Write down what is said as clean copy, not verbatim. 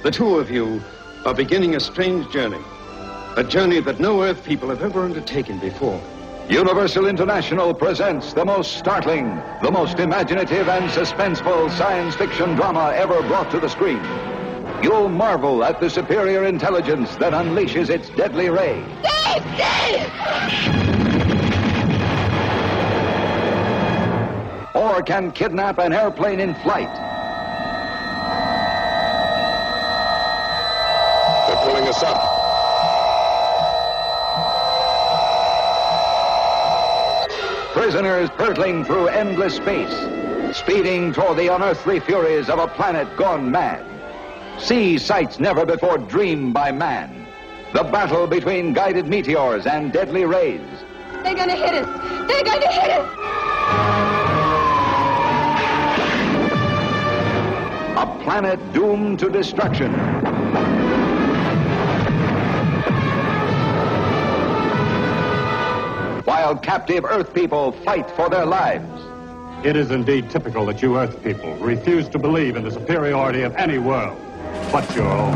The two of you are beginning a strange journey. A journey that no Earth people have ever undertaken before. Universal International presents the most startling, the most imaginative and suspenseful science fiction drama ever brought to the screen. You'll marvel at the superior intelligence that unleashes its deadly ray. Safety! Or can kidnap an airplane in flight. They're pulling us up. Prisoners hurtling through endless space, speeding toward the unearthly furies of a planet gone mad. See sights never before dreamed by man. The battle between guided meteors and deadly rays. They're gonna hit us! They're gonna hit us! A planet doomed to destruction. While captive Earth people fight for their lives. It is indeed typical that you Earth people refuse to believe in the superiority of any world but your own.